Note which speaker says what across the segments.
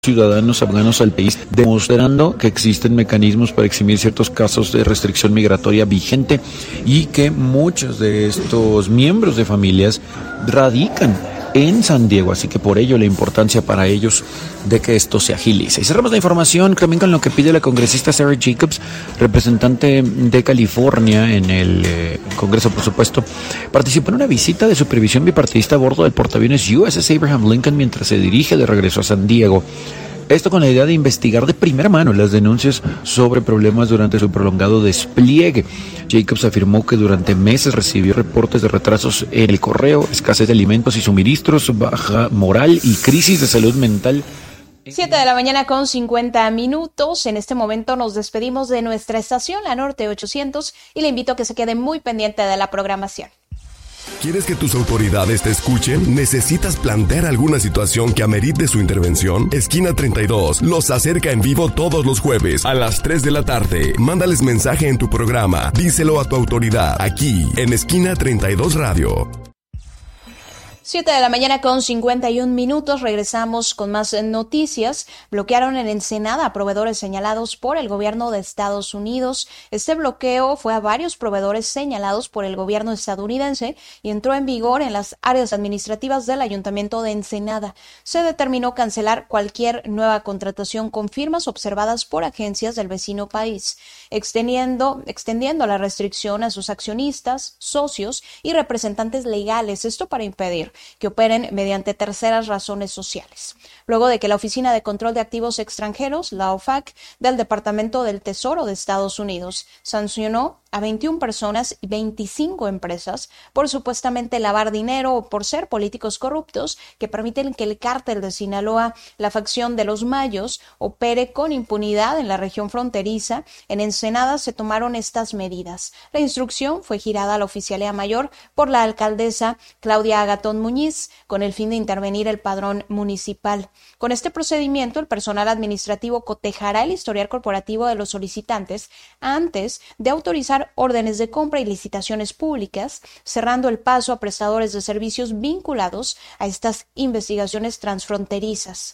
Speaker 1: ciudadanos afganos al país, demostrando que existen mecanismos para eximir ciertos casos de restricción migratoria vigente y que muchos de estos miembros de familias radican en San Diego, así que por ello la importancia para ellos de que esto se agilice. Y cerramos la información también con lo que pide la congresista Sarah Jacobs, representante de California en el Congreso, por supuesto. Participó en una visita de supervisión bipartidista a bordo del portaaviones USS Abraham Lincoln mientras se dirige de regreso a San Diego. Esto con la idea de investigar de primera mano las denuncias sobre problemas durante su prolongado despliegue. Jacobs afirmó que durante meses recibió reportes de retrasos en el correo, escasez de alimentos y suministros, baja moral y crisis de salud mental.
Speaker 2: 7 de la mañana con 50 minutos. En este momento nos despedimos de nuestra estación, la Norte 800, y le invito a que se quede muy pendiente de la programación.
Speaker 3: ¿Quieres que tus autoridades te escuchen? ¿Necesitas plantear alguna situación que amerite su intervención? Esquina 32 los acerca en vivo todos los jueves a las 3 de la tarde. Mándales mensaje en tu programa. Díselo a tu autoridad, aquí en Esquina 32 Radio.
Speaker 2: 7 de la mañana con 51 minutos. Regresamos con más noticias. Bloquearon en Ensenada a proveedores señalados por el gobierno de Estados Unidos. Este bloqueo fue a varios proveedores señalados por el gobierno estadounidense y entró en vigor en las áreas administrativas del Ayuntamiento de Ensenada. Se determinó cancelar cualquier nueva contratación con firmas observadas por agencias del vecino país, extendiendo la restricción a sus accionistas, socios y representantes legales. Esto para impedir que operen mediante terceras razones sociales. Luego de que la Oficina de Control de Activos Extranjeros, la OFAC, del Departamento del Tesoro de Estados Unidos, sancionó a 21 personas y 25 empresas por supuestamente lavar dinero o por ser políticos corruptos que permiten que el cártel de Sinaloa, la facción de los Mayos, opere con impunidad en la región fronteriza. En Ensenada se tomaron estas medidas. La instrucción fue girada a la Oficialía Mayor por la alcaldesa Claudia Agatón Muñiz con el fin de intervenir el padrón municipal. Con este procedimiento, el personal administrativo cotejará el historial corporativo de los solicitantes antes de autorizar órdenes de compra y licitaciones públicas, cerrando el paso a prestadores de servicios vinculados a estas investigaciones transfronterizas.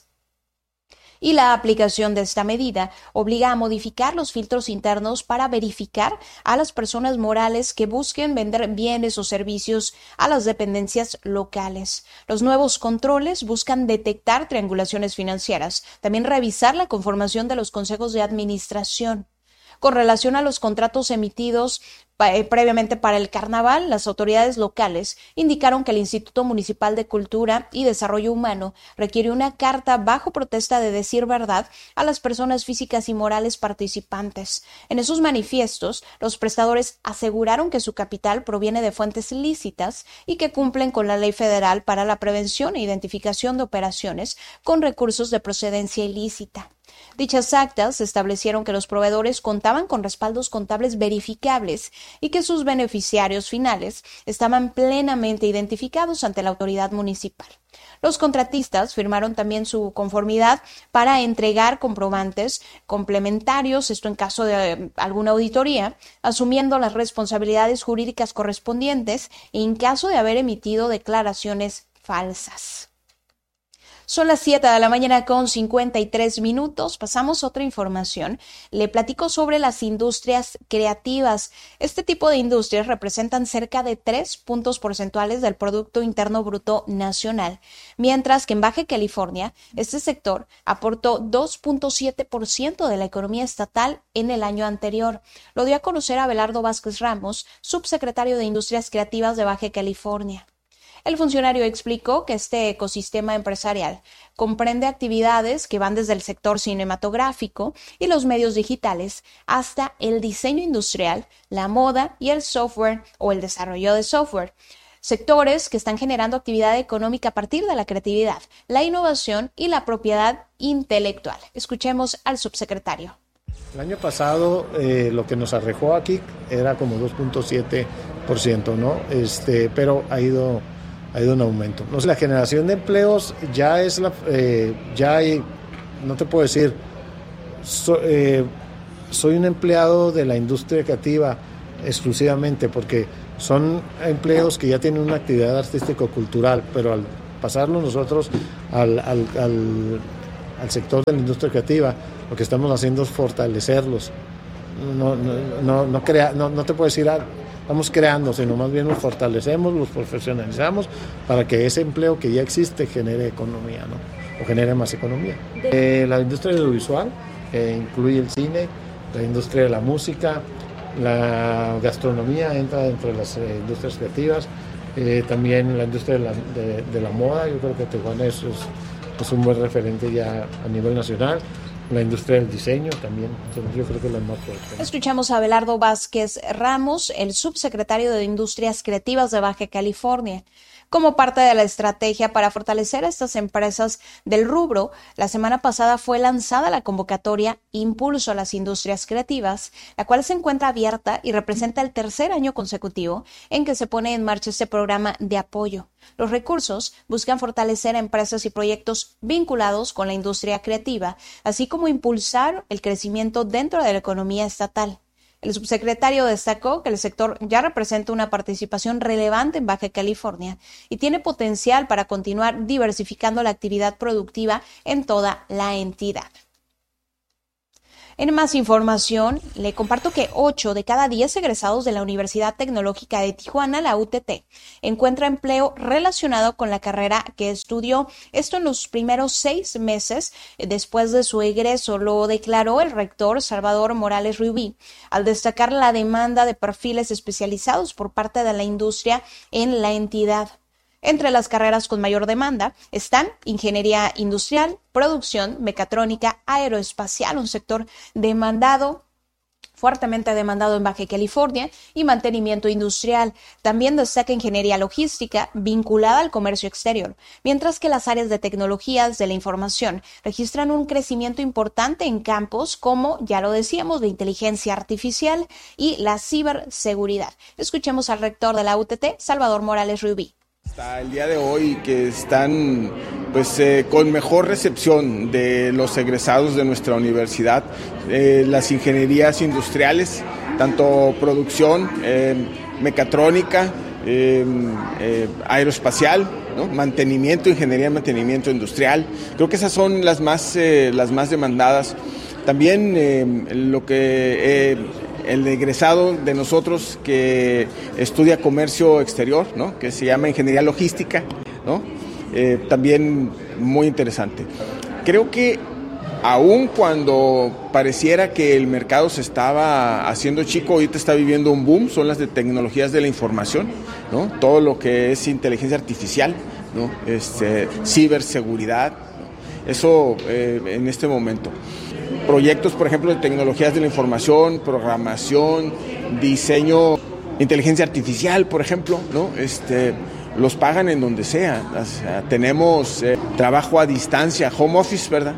Speaker 2: Y la aplicación de esta medida obliga a modificar los filtros internos para verificar a las personas morales que busquen vender bienes o servicios a las dependencias locales. Los nuevos controles buscan detectar triangulaciones financieras, también revisar la conformación de los consejos de administración. Con relación a los contratos emitidos previamente para el carnaval, las autoridades locales indicaron que el Instituto Municipal de Cultura y Desarrollo Humano requiere una carta bajo protesta de decir verdad a las personas físicas y morales participantes. En esos manifiestos, los prestadores aseguraron que su capital proviene de fuentes lícitas y que cumplen con la Ley Federal para la Prevención e Identificación de Operaciones con recursos de procedencia ilícita. Dichas actas establecieron que los proveedores contaban con respaldos contables verificables y que sus beneficiarios finales estaban plenamente identificados ante la autoridad municipal. Los contratistas firmaron también su conformidad para entregar comprobantes complementarios, esto en caso de alguna auditoría, asumiendo las responsabilidades jurídicas correspondientes en caso de haber emitido declaraciones falsas. Son las 7 de la mañana con 53 minutos. Pasamos a otra información. Le platico sobre las industrias creativas. Este tipo de industrias representan cerca de 3 puntos porcentuales del Producto Interno Bruto Nacional, mientras que en Baja California, este sector aportó 2.7% de la economía estatal en el año anterior. Lo dio a conocer Abelardo Vázquez Ramos, subsecretario de Industrias Creativas de Baja California. El funcionario explicó que este ecosistema empresarial comprende actividades que van desde el sector cinematográfico y los medios digitales hasta el diseño industrial, la moda y el software o el desarrollo de software. Sectores que están generando actividad económica a partir de la creatividad, la innovación y la propiedad intelectual. Escuchemos al subsecretario.
Speaker 4: El año pasado lo que nos arrojó aquí era como 2.7%, ¿no? Pero ha ido un aumento. La generación de empleos ya es ya hay, no te puedo decir, soy un empleado de la industria creativa exclusivamente, porque son empleos que ya tienen una actividad artístico-cultural, pero al pasarlo nosotros al sector de la industria creativa, lo que estamos haciendo es fortalecerlos. No te puedo decir, estamos creando, sino más bien los fortalecemos, los profesionalizamos para que ese empleo que ya existe genere economía, ¿no? O genere más economía. La industria audiovisual, que incluye el cine, la industria de la música, la gastronomía entra dentro de las industrias creativas, también la industria de la moda. Yo creo que Tijuana es un buen referente ya a nivel nacional. La industria del diseño también, yo creo que es la más fuerte.
Speaker 2: Escuchamos a Abelardo Vázquez Ramos, el subsecretario de Industrias Creativas de Baja California. Como parte de la estrategia para fortalecer a estas empresas del rubro, la semana pasada fue lanzada la convocatoria Impulso a las Industrias Creativas, la cual se encuentra abierta y representa el tercer año consecutivo en que se pone en marcha este programa de apoyo. Los recursos buscan fortalecer a empresas y proyectos vinculados con la industria creativa, así como impulsar el crecimiento dentro de la economía estatal. El subsecretario destacó que el sector ya representa una participación relevante en Baja California y tiene potencial para continuar diversificando la actividad productiva en toda la entidad. En más información, le comparto que 8 de cada 10 egresados de la Universidad Tecnológica de Tijuana, la UTT, encuentra empleo relacionado con la carrera que estudió. Esto en los primeros 6 meses después de su egreso, lo declaró el rector Salvador Morales Rubí, al destacar la demanda de perfiles especializados por parte de la industria en la entidad. Entre las carreras con mayor demanda están ingeniería industrial, producción, mecatrónica, aeroespacial, un sector fuertemente demandado en Baja California, y mantenimiento industrial. También destaca ingeniería logística vinculada al comercio exterior, mientras que las áreas de tecnologías de la información registran un crecimiento importante en campos como, ya lo decíamos, la inteligencia artificial y la ciberseguridad. Escuchemos al rector de la UTT, Salvador Morales Rubí.
Speaker 5: Hasta el día de hoy, que están con mejor recepción de los egresados de nuestra universidad, las ingenierías industriales, tanto producción, mecatrónica, aeroespacial, ¿no? Mantenimiento, ingeniería de mantenimiento industrial. Creo que esas son las más demandadas. También el egresado de nosotros que estudia comercio exterior, ¿no? Que se llama ingeniería logística, ¿no? También muy interesante. Creo que aun cuando pareciera que el mercado se estaba haciendo chico, ahorita está viviendo un boom, son las de tecnologías de la información, ¿no? Todo lo que es inteligencia artificial, ¿no? Ciberseguridad, ¿no? Eso en este momento. Proyectos, por ejemplo, de tecnologías de la información, programación, diseño, inteligencia artificial, por ejemplo, ¿no? Los pagan en donde sea. O sea, tenemos trabajo a distancia, home office, ¿verdad?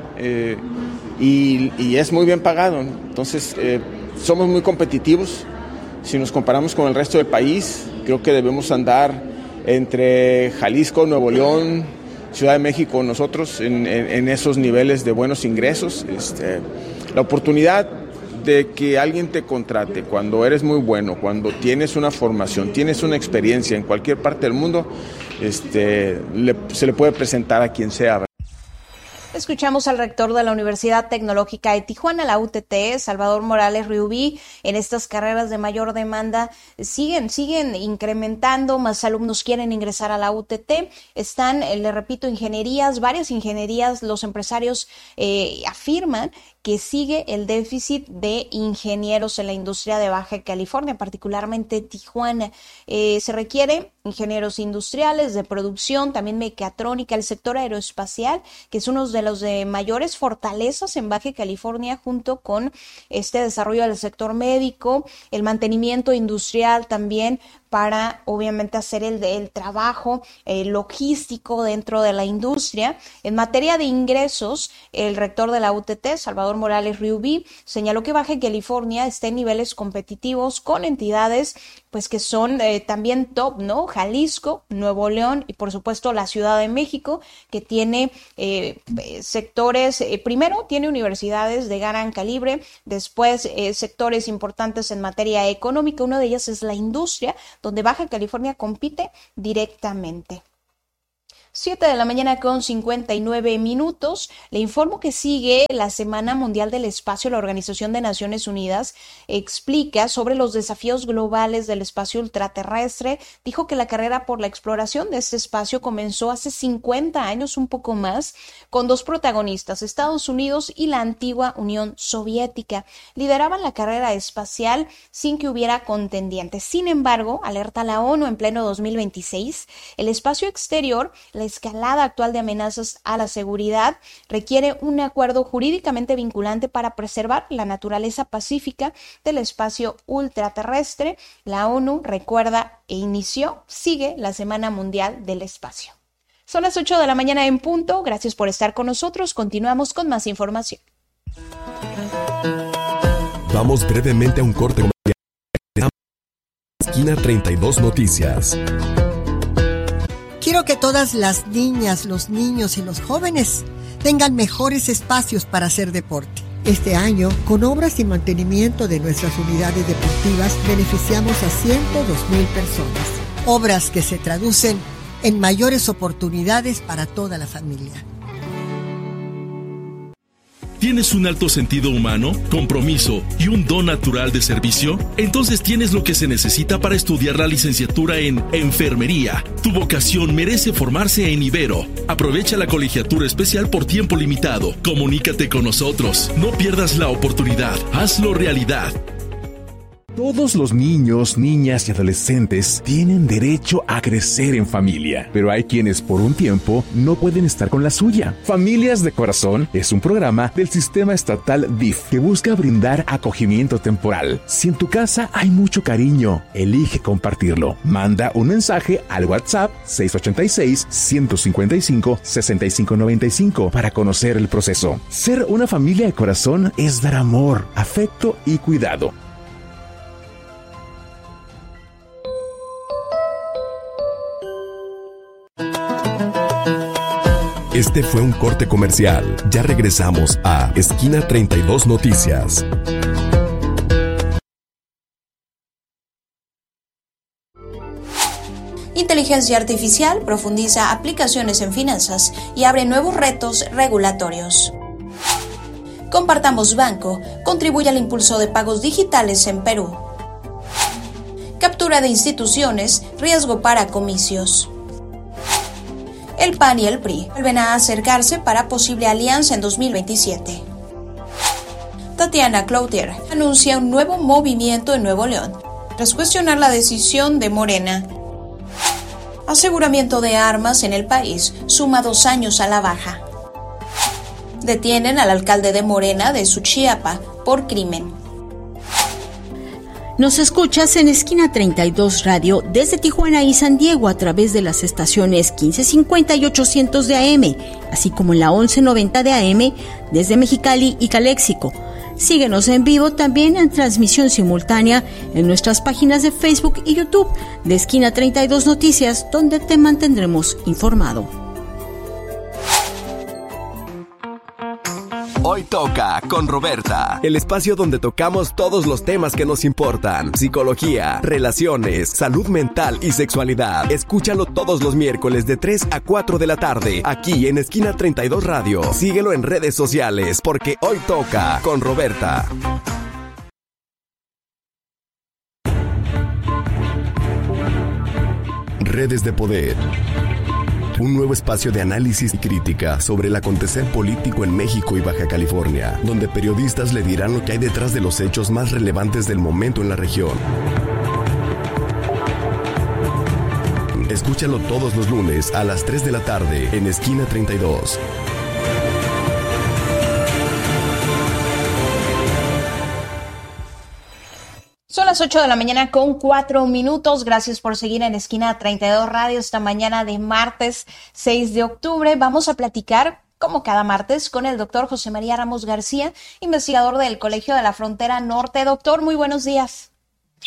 Speaker 5: Y es muy bien pagado, ¿no? Entonces, somos muy competitivos. Si nos comparamos con el resto del país, creo que debemos andar entre Jalisco, Nuevo León, Ciudad de México, nosotros en esos niveles de buenos ingresos. La oportunidad de que alguien te contrate cuando eres muy bueno, cuando tienes una formación, tienes una experiencia en cualquier parte del mundo, se le puede presentar a quien sea.
Speaker 2: Escuchamos al rector de la Universidad Tecnológica de Tijuana, la UTT, Salvador Morales Rubí. En estas carreras de mayor demanda siguen incrementando, más alumnos quieren ingresar a la UTT. Están, le repito, varias ingenierías. Los empresarios afirman que sigue el déficit de ingenieros en la industria de Baja California, particularmente Tijuana. Se requiere ingenieros industriales, de producción, también mecatrónica, el sector aeroespacial, que es uno de los de mayores fortalezas en Baja California, junto con este desarrollo del sector médico, el mantenimiento industrial también, para obviamente hacer el trabajo logístico dentro de la industria. En materia de ingresos, el rector de la UTT, Salvador Morales Rubí, señaló que Baja California está en niveles competitivos con entidades pues que son también top, ¿no? Jalisco, Nuevo León y por supuesto la Ciudad de México, que tiene sectores, primero tiene universidades de gran calibre, después sectores importantes en materia económica. Una de ellas es la industria, donde Baja California compite directamente. 7:59 a.m. Le informo que sigue la Semana Mundial del Espacio. La Organización de Naciones Unidas explica sobre los desafíos globales del espacio ultraterrestre. Dijo que la carrera por la exploración de este espacio comenzó hace 50 años, un poco más, con dos protagonistas, Estados Unidos y la antigua Unión Soviética. Lideraban la carrera espacial sin que hubiera contendientes. Sin embargo, alerta la ONU en pleno 2026, el espacio exterior, la escalada actual de amenazas a la seguridad, requiere un acuerdo jurídicamente vinculante para preservar la naturaleza pacífica del espacio ultraterrestre. La ONU recuerda sigue la Semana Mundial del Espacio. Son las 8 de la mañana en punto. Gracias por estar con nosotros. Continuamos con más información.
Speaker 3: Vamos brevemente a un corte comercial. Esquina 32 Noticias.
Speaker 6: Quiero que todas las niñas, los niños y los jóvenes tengan mejores espacios para hacer deporte. Este año, con obras y mantenimiento de nuestras unidades deportivas, beneficiamos a 102,000 personas. Obras que se traducen en mayores oportunidades para toda la familia.
Speaker 7: ¿Tienes un alto sentido humano, compromiso y un don natural de servicio? Entonces tienes lo que se necesita para estudiar la licenciatura en Enfermería. Tu vocación merece formarse en Ibero. Aprovecha la colegiatura especial por tiempo limitado. Comunícate con nosotros. No pierdas la oportunidad. Hazlo realidad.
Speaker 8: Todos los niños, niñas y adolescentes tienen derecho a crecer en familia, pero hay quienes por un tiempo no pueden estar con la suya. Familias de Corazón es un programa del Sistema Estatal DIF que busca brindar acogimiento temporal. Si en tu casa hay mucho cariño, elige compartirlo. Manda un mensaje al WhatsApp 686-155-6595 para conocer el proceso. Ser una familia de corazón es dar amor, afecto y cuidado.
Speaker 3: Este fue un corte comercial. Ya regresamos a Esquina 32 Noticias.
Speaker 2: Inteligencia artificial profundiza aplicaciones en finanzas y abre nuevos retos regulatorios. Compartamos Banco contribuye al impulso de pagos digitales en Perú. Captura de instituciones, riesgo para comicios. El PAN y el PRI vuelven a acercarse para posible alianza en 2027. Tatiana Cloutier anuncia un nuevo movimiento en Nuevo León tras cuestionar la decisión de Morena. Aseguramiento de armas en el país suma 2 años a la baja. Detienen al alcalde de Morena de Suchiapa por crimen.
Speaker 9: Nos escuchas en Esquina 32 Radio desde Tijuana y San Diego a través de las estaciones 1550 y 800 de AM, así como en la 1190 de AM desde Mexicali y Caléxico. Síguenos en vivo también en transmisión simultánea en nuestras páginas de Facebook y YouTube de Esquina 32 Noticias, donde te mantendremos informado.
Speaker 10: Hoy toca con Roberta, el espacio donde tocamos todos los temas que nos importan: psicología, relaciones, salud mental y sexualidad. Escúchalo todos los miércoles de 3 a 4 de la tarde, aquí en Esquina 32 Radio. Síguelo en redes sociales, porque hoy toca con Roberta.
Speaker 3: Redes de Poder. Un nuevo espacio de análisis y crítica sobre el acontecer político en México y Baja California, donde periodistas le dirán lo que hay detrás de los hechos más relevantes del momento en la región. Escúchalo todos los lunes a las 3 de la tarde en Esquina 32.
Speaker 2: Son las 8 de la mañana con 4 minutos. Gracias por seguir en Esquina 32 Radio esta mañana de martes 6 de octubre. Vamos a platicar, como cada martes, con el doctor José María Ramos García, investigador del Colegio de la Frontera Norte. Doctor, muy buenos días.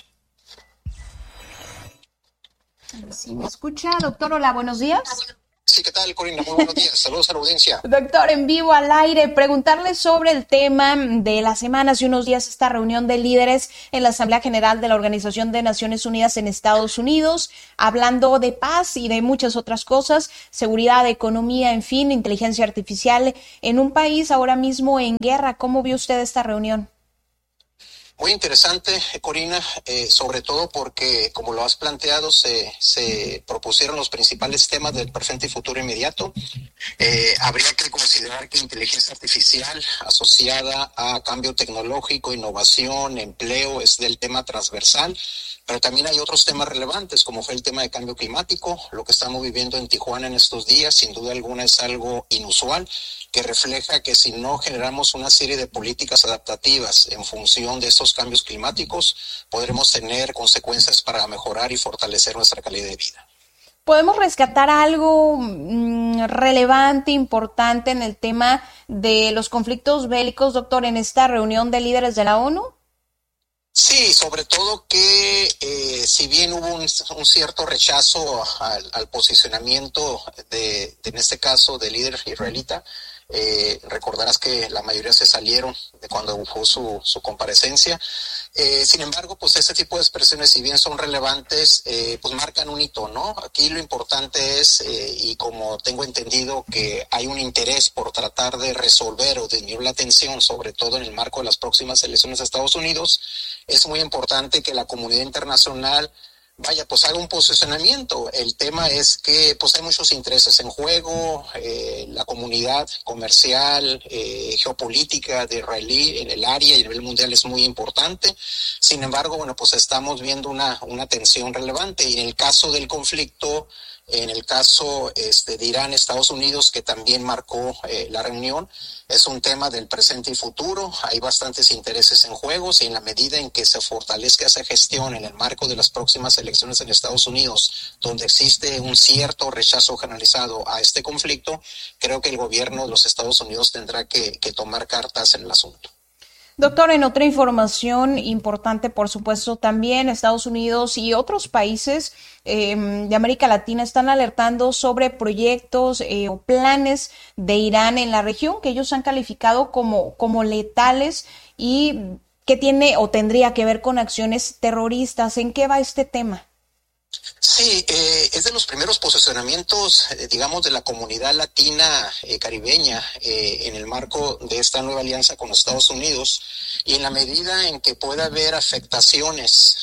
Speaker 2: ¿Sí me escucha, doctor? Hola, buenos días.
Speaker 11: Sí, ¿qué tal, Corina? Muy buenos días. Saludos a la audiencia.
Speaker 2: Doctor, en vivo al aire, preguntarle sobre el tema de la semana, hace unos días esta reunión de líderes en la Asamblea General de la Organización de Naciones Unidas en Estados Unidos, hablando de paz y de muchas otras cosas, seguridad, economía, en fin, inteligencia artificial, en un país ahora mismo en guerra. ¿Cómo vio usted esta reunión?
Speaker 11: Muy interesante, Corina, sobre todo porque, como lo has planteado, se propusieron los principales temas del presente y futuro inmediato. Habría que considerar que inteligencia artificial asociada a cambio tecnológico, innovación, empleo, es del tema transversal. Pero también hay otros temas relevantes, como fue el tema de cambio climático. Lo que estamos viviendo en Tijuana en estos días, sin duda alguna, es algo inusual, que refleja que si no generamos una serie de políticas adaptativas en función de estos cambios climáticos, podremos tener consecuencias para mejorar y fortalecer nuestra calidad de vida.
Speaker 2: ¿Podemos rescatar algo relevante, importante en el tema de los conflictos bélicos, doctor, en esta reunión de líderes de la ONU?
Speaker 11: Sí, sobre todo que si bien hubo un cierto rechazo al posicionamiento en este caso, del líder israelita, recordarás que la mayoría se salieron de cuando fue su comparecencia. Sin embargo, pues este tipo de expresiones, si bien son relevantes, pues marcan un hito, ¿no? Aquí lo importante es, y como tengo entendido que hay un interés por tratar de resolver o disminuir la tensión, sobre todo en el marco de las próximas elecciones de Estados Unidos, es muy importante que la comunidad internacional pues haga un posicionamiento. El tema es que pues hay muchos intereses en juego, la comunidad comercial, geopolítica de israelí en el área y a nivel mundial es muy importante. Sin embargo, bueno, pues estamos viendo una tensión relevante. Y en el caso del conflicto, en el caso de Irán, Estados Unidos, que también marcó la reunión, es un tema del presente y futuro. Hay bastantes intereses en juego y en la medida en que se fortalezca esa gestión en el marco de las próximas elecciones en Estados Unidos, donde existe un cierto rechazo generalizado a este conflicto, creo que el gobierno de los Estados Unidos tendrá que tomar cartas en el asunto.
Speaker 2: Doctor, en otra información importante, por supuesto, también Estados Unidos y otros países de América Latina están alertando sobre proyectos o planes de Irán en la región que ellos han calificado como letales y que tiene o tendría que ver con acciones terroristas. ¿En qué va este tema?
Speaker 11: Sí, es de los primeros posicionamientos, digamos, de la comunidad latina caribeña en el marco de esta nueva alianza con Estados Unidos, y en la medida en que pueda haber afectaciones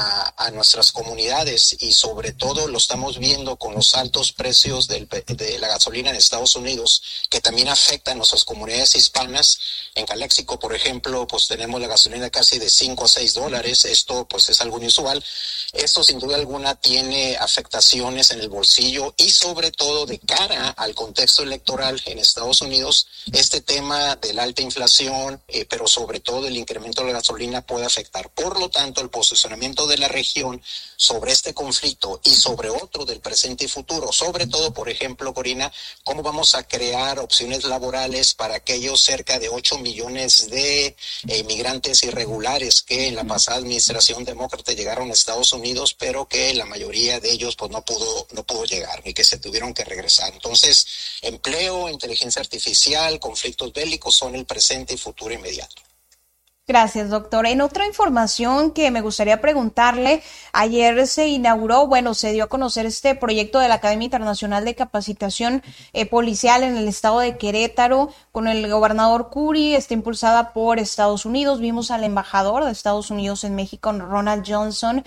Speaker 11: a nuestras comunidades, y sobre todo lo estamos viendo con los altos precios de la gasolina en Estados Unidos, que también afectan a nuestras comunidades hispanas. En Caléxico, por ejemplo, pues tenemos la gasolina casi de $5 a $6. Esto pues es algo inusual. Esto sin duda alguna tiene afectaciones en el bolsillo y sobre todo de cara al contexto electoral en Estados Unidos. Este tema de la alta inflación, pero sobre todo el incremento de la gasolina puede afectar. Por lo tanto, el posicionamiento de la región sobre este conflicto y sobre otro del presente y futuro, sobre todo, por ejemplo, Corina, cómo vamos a crear opciones laborales para aquellos cerca de 8 millones de inmigrantes irregulares que en la pasada administración demócrata llegaron a Estados Unidos, pero que la mayoría de ellos pues no pudo llegar ni que se tuvieron que regresar. Entonces, empleo, inteligencia artificial, conflictos bélicos son el presente y futuro inmediato.
Speaker 2: Gracias, doctor. En otra información que me gustaría preguntarle, ayer se dio a conocer este proyecto de la Academia Internacional de Capacitación Policial en el estado de Querétaro con el gobernador Curi, está impulsada por Estados Unidos. Vimos al embajador de Estados Unidos en México, Ronald Johnson.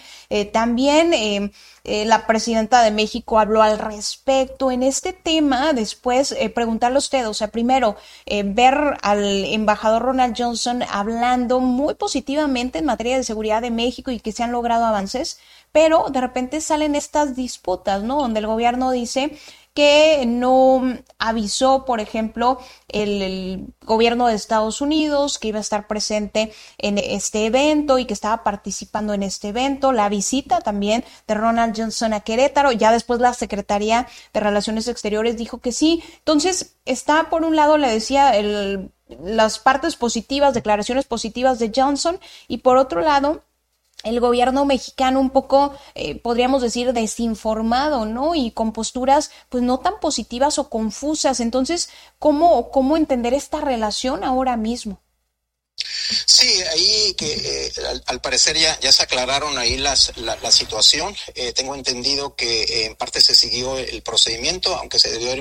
Speaker 2: También la presidenta de México habló al respecto. En este tema, después preguntarle a usted, o sea, primero ver al embajador Ronald Johnson hablando muy positivamente en materia de seguridad de México y que se han logrado avances, pero de repente salen estas disputas, ¿no? Donde el gobierno dice que no avisó, por ejemplo, el gobierno de Estados Unidos que iba a estar presente en este evento y que estaba participando en este evento, la visita también de Ronald Johnson a Querétaro, ya después la Secretaría de Relaciones Exteriores dijo que sí. Entonces está, por un lado, le decía, las partes positivas, declaraciones positivas de Johnson, y por otro lado, el gobierno mexicano un poco, podríamos decir, desinformado, ¿no? Y con posturas, pues, no tan positivas o confusas. Entonces, ¿cómo entender esta relación ahora mismo?
Speaker 11: Sí, ahí que al parecer ya se aclararon ahí la situación. Tengo entendido que en parte se siguió el procedimiento, aunque se debió haber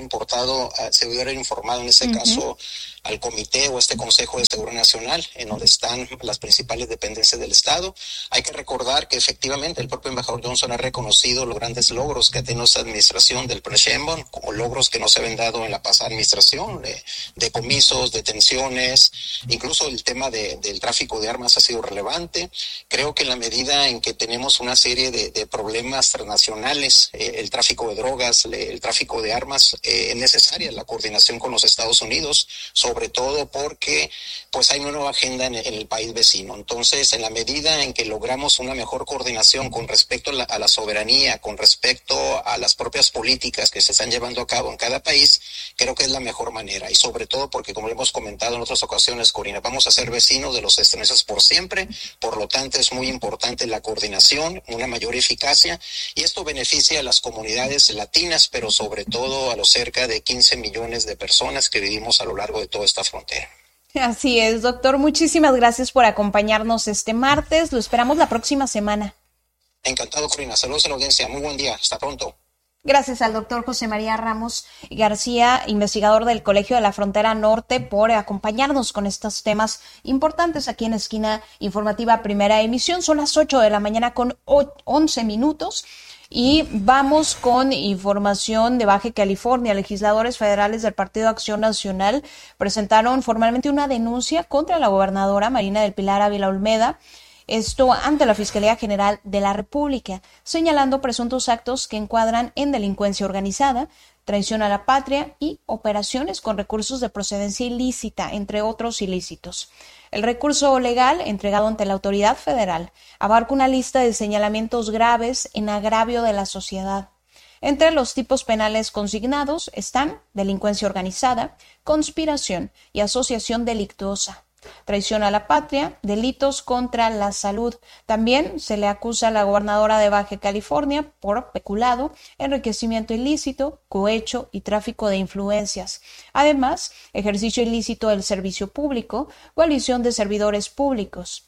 Speaker 11: informado en ese caso al comité o este Consejo de Seguridad Nacional, en donde están las principales dependencias del Estado. Hay que recordar que efectivamente el propio embajador Johnson ha reconocido los grandes logros que ha tenido esta administración del presidente Sheinbaum, como logros que no se habían dado en la pasada administración, decomisos, detenciones, incluso el tema del tráfico de armas ha sido relevante. Creo que en la medida en que tenemos una serie de problemas transnacionales, el tráfico de drogas, el tráfico de armas, es necesaria la coordinación con los Estados Unidos, sobre todo porque pues hay una nueva agenda en el país vecino. Entonces, en la medida en que logramos una mejor coordinación con respecto a la soberanía, con respecto a las propias políticas que se están llevando a cabo en cada país, creo que es la mejor manera. Y sobre todo porque, como lo hemos comentado en otras ocasiones, Corina, vamos a ser vecinos de los estadounidenses por siempre. Por lo tanto, es muy importante la coordinación, una mayor eficacia, y esto beneficia a las comunidades latinas, pero sobre todo a los cerca de 15 millones de personas que vivimos a lo largo de toda esta frontera.
Speaker 2: Así es, doctor. Muchísimas gracias por acompañarnos este martes. Lo esperamos la próxima semana.
Speaker 11: Encantado, Corina. Saludos a la audiencia. Muy buen día. Hasta pronto.
Speaker 2: Gracias al doctor José María Ramos García, investigador del Colegio de la Frontera Norte, por acompañarnos con estos temas importantes aquí en Esquina Informativa Primera Emisión. Son las 8 de la mañana con 11 minutos. Y vamos con información de Baja California. Legisladores federales del Partido Acción Nacional presentaron formalmente una denuncia contra la gobernadora Marina del Pilar Ávila Olmeda, esto ante la Fiscalía General de la República, señalando presuntos actos que encuadran en delincuencia organizada, traición a la patria y operaciones con recursos de procedencia ilícita, entre otros ilícitos. El recurso legal entregado ante la autoridad federal abarca una lista de señalamientos graves en agravio de la sociedad. Entre los tipos penales consignados están delincuencia organizada, conspiración y asociación delictuosa, traición a la patria, delitos contra la salud. También se le acusa a la gobernadora de Baja California por peculado, enriquecimiento ilícito, cohecho y tráfico de influencias. Además, ejercicio ilícito del servicio público, coalición de servidores públicos,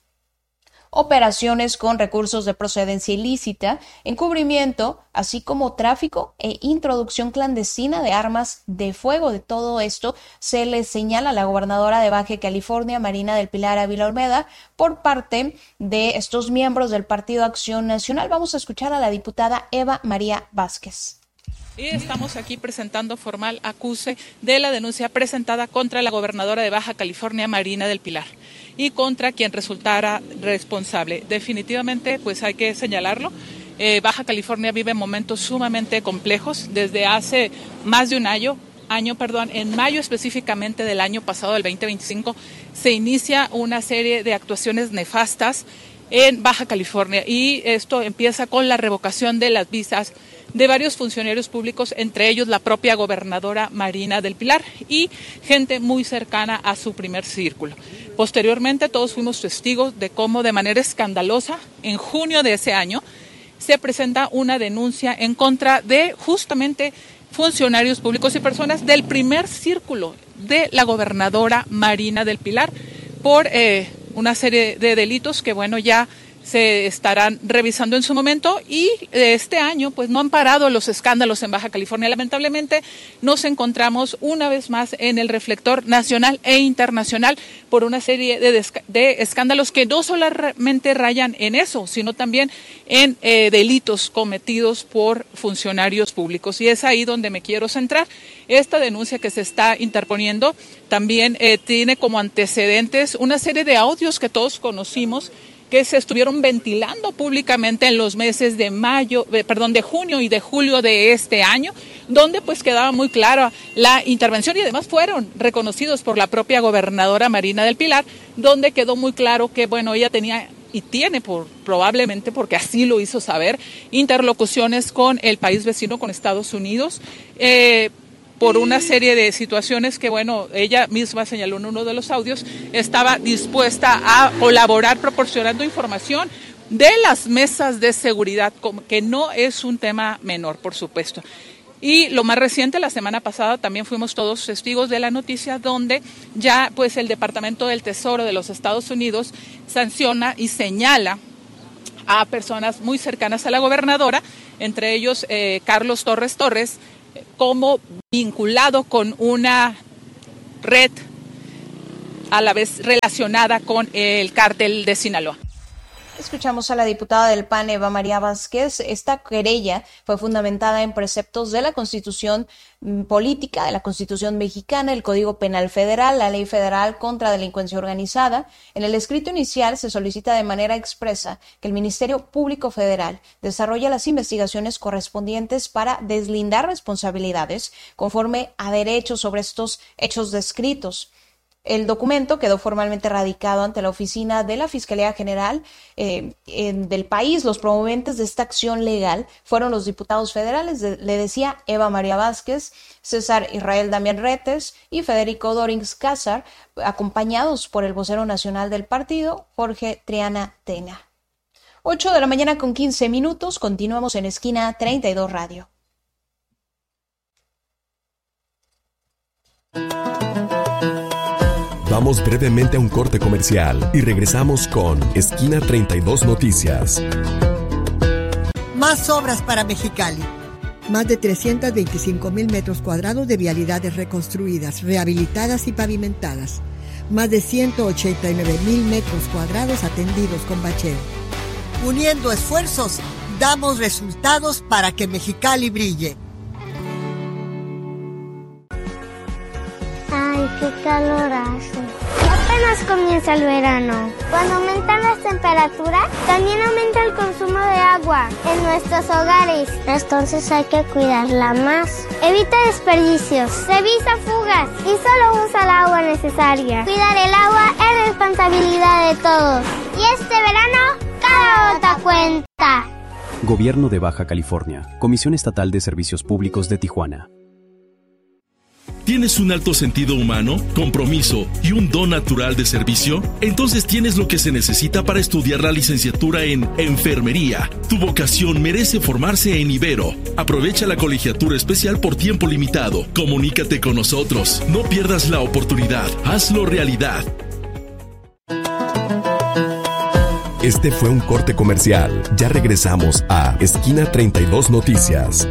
Speaker 2: operaciones con recursos de procedencia ilícita, encubrimiento, así como tráfico e introducción clandestina de armas de fuego. De todo esto se le señala a la gobernadora de Baja California, Marina del Pilar Ávila Olmeda, por parte de estos miembros del Partido Acción Nacional. Vamos a escuchar a la diputada Eva María Vázquez.
Speaker 12: Y estamos aquí presentando formal acuse de la denuncia presentada contra la gobernadora de Baja California, Marina del Pilar, y contra quien resultara responsable. Definitivamente, pues hay que señalarlo. Baja California vive momentos sumamente complejos desde hace más de un año, en mayo específicamente del año pasado, del 2025, se inicia una serie de actuaciones nefastas en Baja California, y esto empieza con la revocación de las visas de varios funcionarios públicos, entre ellos la propia gobernadora Marina del Pilar y gente muy cercana a su primer círculo. Posteriormente, todos fuimos testigos de cómo, de manera escandalosa, en junio de ese año, se presenta una denuncia en contra de justamente funcionarios públicos y personas del primer círculo de la gobernadora Marina del Pilar por una serie de delitos que, bueno, ya se estarán revisando en su momento, y este año pues no han parado los escándalos en Baja California. Lamentablemente nos encontramos una vez más en el reflector nacional e internacional por una serie de escándalos que no solamente rayan en eso, sino también en delitos cometidos por funcionarios públicos. Y es ahí donde me quiero centrar. Esta denuncia que se está interponiendo también tiene como antecedentes una serie de audios que todos conocimos, que se estuvieron ventilando públicamente en los meses de junio y de julio de este año, donde pues quedaba muy clara la intervención, y además fueron reconocidos por la propia gobernadora Marina del Pilar, donde quedó muy claro que, bueno, ella tenía y tiene, probablemente porque así lo hizo saber, interlocuciones con el país vecino, con Estados Unidos, por una serie de situaciones que, bueno, ella misma señaló en uno de los audios, estaba dispuesta a colaborar proporcionando información de las mesas de seguridad, que no es un tema menor, por supuesto. Y lo más reciente, la semana pasada también fuimos todos testigos de la noticia donde ya pues el Departamento del Tesoro de los Estados Unidos sanciona y señala a personas muy cercanas a la gobernadora, entre ellos Carlos Torres, como vinculado con una red a la vez relacionada con el cártel de Sinaloa.
Speaker 2: Escuchamos a la diputada del PAN, Eva María Vázquez. Esta querella fue fundamentada en preceptos de la Constitución política, de la Constitución mexicana, el Código Penal Federal, la Ley Federal contra Delincuencia Organizada. En el escrito inicial se solicita de manera expresa que el Ministerio Público Federal desarrolle las investigaciones correspondientes para deslindar responsabilidades conforme a derecho sobre estos hechos descritos. El documento quedó formalmente radicado ante la oficina de la Fiscalía General del país. Los promoventes de esta acción legal fueron los diputados federales, le decía Eva María Vázquez, César Israel Damián Retes y Federico Dorings Cázar, acompañados por el vocero nacional del partido, Jorge Triana Tena. 8:15 a.m, continuamos en Esquina 32 Radio.
Speaker 3: Vamos brevemente a un corte comercial y regresamos con Esquina 32 Noticias.
Speaker 6: Más obras para Mexicali. Más de 325,000 metros cuadrados de vialidades reconstruidas, rehabilitadas y pavimentadas. Más de 189,000 metros cuadrados atendidos con bacheo. Uniendo esfuerzos, damos resultados para que Mexicali brille.
Speaker 13: Ay, qué calor hace. Apenas comienza el verano. Cuando aumentan las temperaturas, también aumenta el consumo de agua en nuestros hogares. Entonces hay que cuidarla más. Evita desperdicios, revisa fugas y solo usa el agua necesaria. Cuidar el agua es responsabilidad de todos. Y este verano, cada gota cuenta.
Speaker 14: Gobierno de Baja California. Comisión Estatal de Servicios Públicos de Tijuana.
Speaker 7: ¿Tienes un alto sentido humano, compromiso y un don natural de servicio? Entonces tienes lo que se necesita para estudiar la licenciatura en Enfermería. Tu vocación merece formarse en Ibero. Aprovecha la colegiatura especial por tiempo limitado. Comunícate con nosotros. No pierdas la oportunidad. Hazlo realidad.
Speaker 3: Este fue un corte comercial. Ya regresamos a Esquina 32 Noticias.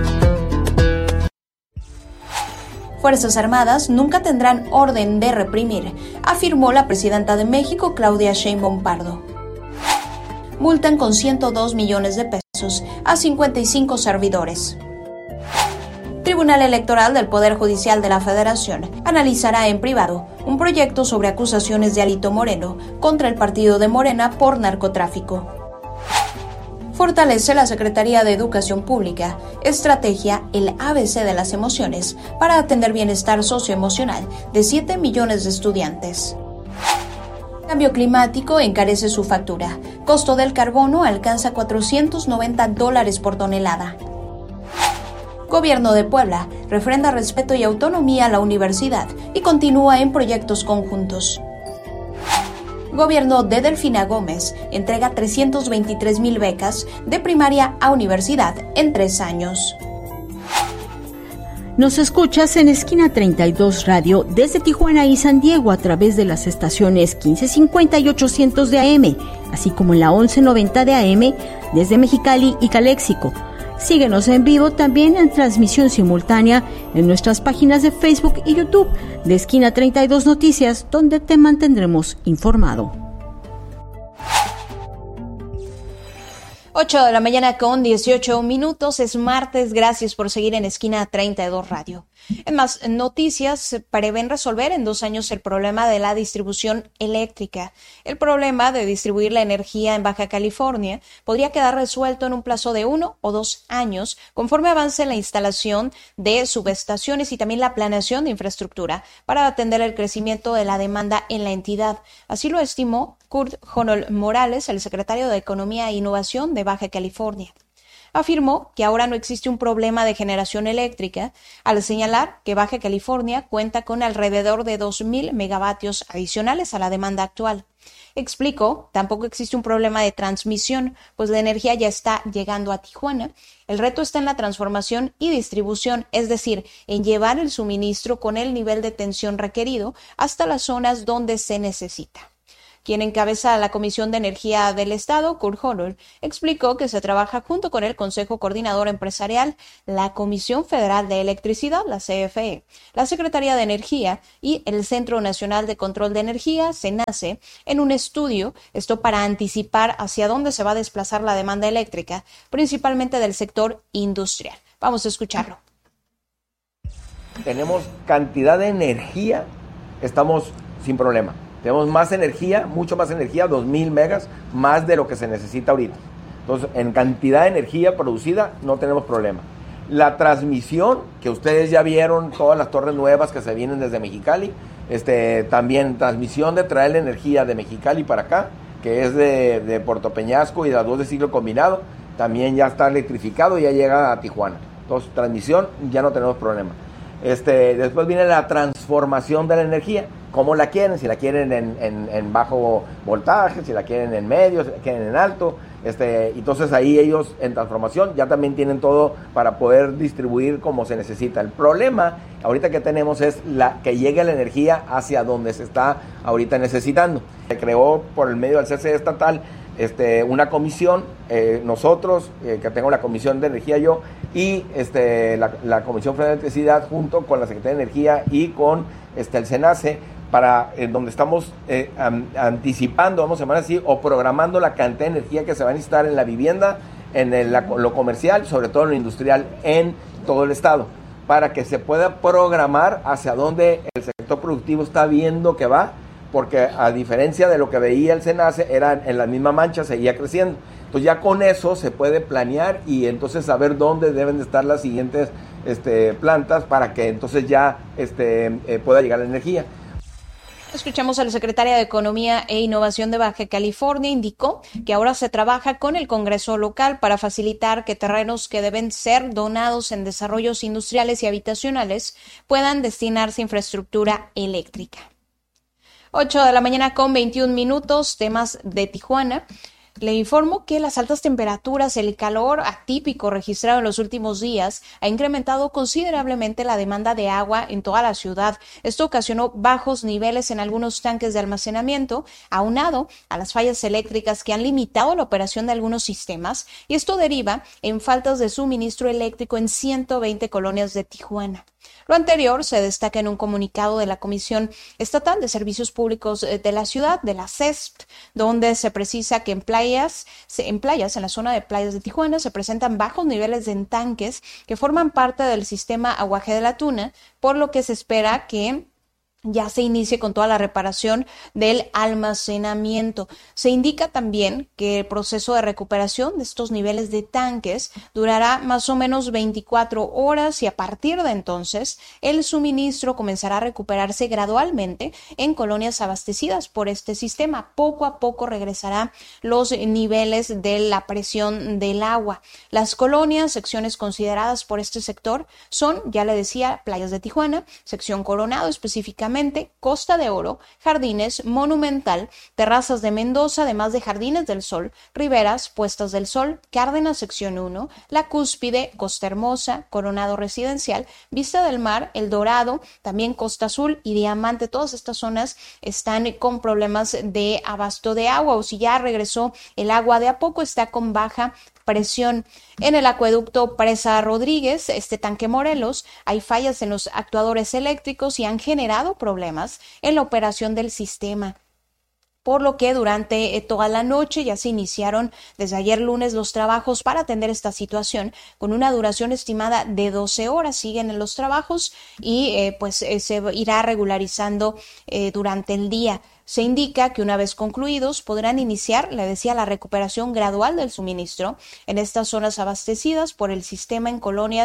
Speaker 2: Fuerzas Armadas nunca tendrán orden de reprimir, afirmó la presidenta de México, Claudia Sheinbaum Pardo. Multan con 102 millones de pesos a 55 servidores. Tribunal Electoral del Poder Judicial de la Federación analizará en privado un proyecto sobre acusaciones de Alito Moreno contra el partido de Morena por narcotráfico. Fortalece la Secretaría de Educación Pública estrategia El ABC de las Emociones para atender bienestar socioemocional de 7 millones de estudiantes. Cambio climático encarece su factura. Costo del carbono alcanza $490 por tonelada. Gobierno de Puebla refrenda respeto y autonomía a la universidad y continúa en proyectos conjuntos. Gobierno de Delfina Gómez entrega 323,000 becas de primaria a universidad en 3 años.
Speaker 9: Nos escuchas en Esquina 32 Radio desde Tijuana y San Diego a través de las estaciones 1550 y 800 de AM, así como en la 1190 de AM desde Mexicali y Caléxico. Síguenos en vivo también en transmisión simultánea en nuestras páginas de Facebook y YouTube de Esquina 32 Noticias, donde te mantendremos informado.
Speaker 2: 8:18 a.m, es martes, gracias por seguir en Esquina 32 Radio. En más noticias, prevén resolver en 2 años el problema de la distribución eléctrica. El problema de distribuir la energía en Baja California podría quedar resuelto en un plazo de 1 o 2 años, conforme avance la instalación de subestaciones y también la planeación de infraestructura para atender el crecimiento de la demanda en la entidad. Así lo estimó Kurt Honol Morales, el secretario de Economía e Innovación de Baja California. Afirmó que ahora no existe un problema de generación eléctrica, al señalar que Baja California cuenta con alrededor de 2,000 megavatios adicionales a la demanda actual. Explicó, tampoco existe un problema de transmisión, pues la energía ya está llegando a Tijuana. El reto está en la transformación y distribución, es decir, en llevar el suministro con el nivel de tensión requerido hasta las zonas donde se necesita. Quien encabeza la Comisión de Energía del Estado, Kurt Honor, explicó que se trabaja junto con el Consejo Coordinador Empresarial, la Comisión Federal de Electricidad, la CFE, la Secretaría de Energía y el Centro Nacional de Control de Energía, CENACE, en un estudio, esto para anticipar hacia dónde se va a desplazar la demanda eléctrica, principalmente del sector industrial. Vamos a escucharlo.
Speaker 15: Tenemos cantidad de energía, estamos sin problema. Tenemos más energía, mucho más energía, 2,000 megas, más de lo que se necesita ahorita. Entonces, en cantidad de energía producida no tenemos problema. La transmisión, que ustedes ya vieron, todas las torres nuevas que se vienen desde Mexicali, también transmisión de traer la energía de Mexicali para acá, que es de Puerto Peñasco y de las 2 de ciclo combinado, también ya está electrificado y ya llega a Tijuana. Entonces, transmisión, ya no tenemos problema. Después viene la transformación de la energía. ¿Cómo la quieren? Si la quieren en bajo voltaje, si la quieren en medio, si la quieren en alto. Entonces ahí ellos en transformación ya también tienen todo para poder distribuir como se necesita. El problema ahorita que tenemos es que llegue la energía hacia donde se está ahorita necesitando. Se creó por el medio del CCE estatal una comisión, nosotros, que tengo la Comisión de Energía yo, y la Comisión Federal de Electricidad junto con la Secretaría de Energía y con el CENACE, donde estamos anticipando, vamos a llamar así, o programando la cantidad de energía que se va a necesitar en la vivienda, en lo comercial, sobre todo en lo industrial, en todo el estado, para que se pueda programar hacia dónde el sector productivo está viendo que va, porque a diferencia de lo que veía el CENACE, era en la misma mancha, seguía creciendo. Entonces ya con eso se puede planear y entonces saber dónde deben de estar las siguientes plantas para que entonces ya pueda llegar la energía.
Speaker 2: Escuchamos a la secretaria de Economía e Innovación de Baja California. Indicó que ahora se trabaja con el Congreso local para facilitar que terrenos que deben ser donados en desarrollos industriales y habitacionales puedan destinarse a infraestructura eléctrica. 8 de la mañana con 21 minutos, temas de Tijuana. Le informo que las altas temperaturas, el calor atípico registrado en los últimos días ha incrementado considerablemente la demanda de agua en toda la ciudad. Esto ocasionó bajos niveles en algunos tanques de almacenamiento, aunado a las fallas eléctricas que han limitado la operación de algunos sistemas, y esto deriva en faltas de suministro eléctrico en 120 colonias de Tijuana. Lo anterior se destaca en un comunicado de la Comisión Estatal de Servicios Públicos de la ciudad, de la CESP, donde se precisa que en playas, en la zona de playas de Tijuana, se presentan bajos niveles de tanques que forman parte del sistema Aguaje de la Tuna, por lo que se espera que ya se inicie con toda la reparación del almacenamiento. Se indica también que el proceso de recuperación de estos niveles de tanques durará más o menos 24 horas y a partir de entonces el suministro comenzará a recuperarse gradualmente en colonias abastecidas por este sistema. Poco a poco regresará los niveles de la presión del agua. Las colonias, secciones consideradas por este sector son, ya le decía, Playas de Tijuana, sección Coronado específicamente, Costa de Oro, Jardines, Monumental, Terrazas de Mendoza, además de Jardines del Sol, Riberas, Puestas del Sol, Cárdenas sección 1, La Cúspide, Costa Hermosa, Coronado Residencial, Vista del Mar, El Dorado, también Costa Azul y Diamante. Todas estas zonas están con problemas de abasto de agua, o si ya regresó el agua de a poco, está con baja presión. En el acueducto Presa Rodríguez, tanque Morelos, hay fallas en los actuadores eléctricos y han generado problemas en la operación del sistema, por lo que durante toda la noche ya se iniciaron desde ayer lunes los trabajos para atender esta situación con una duración estimada de 12 horas. Siguen en los trabajos y se irá regularizando durante el día. Se indica que una vez concluidos podrán iniciar, le decía, la recuperación gradual del suministro en estas zonas abastecidas por el sistema en colonias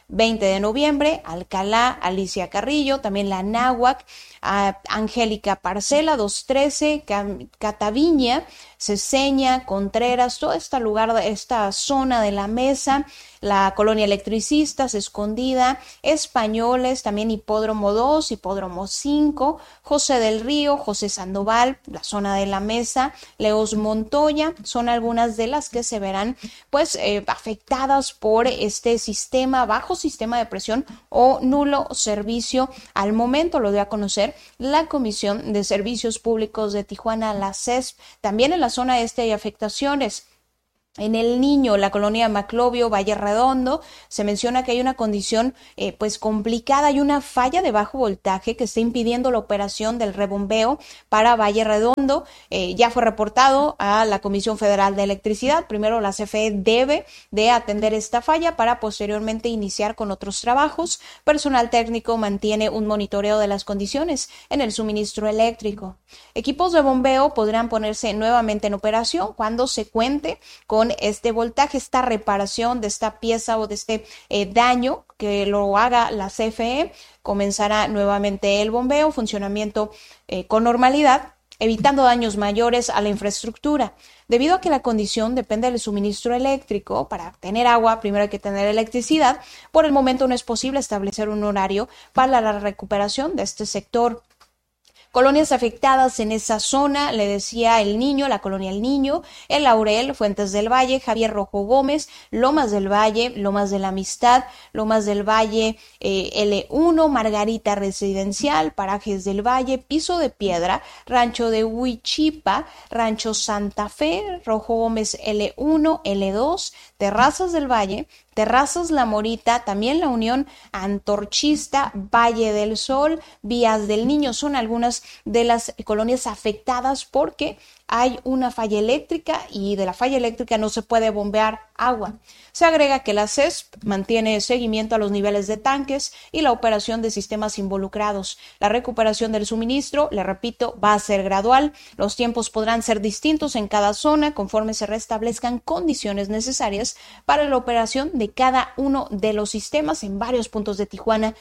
Speaker 2: 20 de noviembre, Alcalá, Alicia Carrillo, también la Náhuac, Angélica Parcela, 213, Cataviña, Ceseña, Contreras, toda esta zona de la Mesa, la Colonia Electricistas, Escondida, Españoles, también Hipódromo 2, Hipódromo 5, José del Río, José Sandoval, la zona de la Mesa, Leos Montoya, son algunas de las que se verán pues afectadas por este bajo sistema de presión o nulo servicio. Al momento lo dio a conocer la Comisión de Servicios Públicos de Tijuana, la CESP. También en la zona este hay afectaciones. En El Niño, la colonia Maclovio, Valle Redondo, se menciona que hay una condición pues complicada, hay una falla de bajo voltaje que está impidiendo la operación del rebombeo para Valle Redondo. Ya fue reportado a la Comisión Federal de Electricidad. Primero la CFE debe de atender esta falla para posteriormente iniciar con otros trabajos. Personal técnico mantiene un monitoreo de las condiciones en el suministro eléctrico. Equipos de bombeo podrán ponerse nuevamente en operación cuando se cuente con este voltaje, esta reparación de esta pieza o de este daño que lo haga la CFE. Comenzará nuevamente el bombeo, funcionamiento con normalidad, evitando daños mayores a la infraestructura. Debido a que la condición depende del suministro eléctrico, para tener agua primero hay que tener electricidad. Por el momento no es posible establecer un horario para la recuperación de este sector. Colonias afectadas en esa zona, le decía El Niño, la colonia El Niño, El Laurel, Fuentes del Valle, Javier Rojo Gómez, Lomas del Valle, Lomas de la Amistad, Lomas del Valle L1, Margarita Residencial, Parajes del Valle, Piso de Piedra, Rancho de Huichipa, Rancho Santa Fe, Rojo Gómez L1, L2, Terrazas del Valle, Terrazas La Morita, también la Unión Antorchista, Valle del Sol, Vías del Niño, son algunas de las colonias afectadas porque hay una falla eléctrica y de la falla eléctrica no se puede bombear agua. Se agrega que la CESP mantiene seguimiento a los niveles de tanques y la operación de sistemas involucrados. La recuperación del suministro, le repito, va a ser gradual. Los tiempos podrán ser distintos en cada zona conforme se restablezcan condiciones necesarias para la operación de cada uno de los sistemas en varios puntos de Tijuana.